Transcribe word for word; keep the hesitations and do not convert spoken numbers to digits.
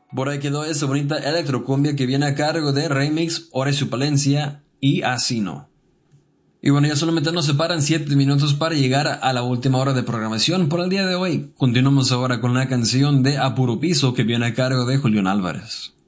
Por ahí quedó esa bonita electrocumbia que viene a cargo de Remix, Horacio Palencia y Así No. Y bueno, ya solamente nos separan siete minutos para llegar a la última hora de programación por el día de hoy. Continuamos ahora con la canción de A Puro Piso que viene a cargo de Julián Álvarez.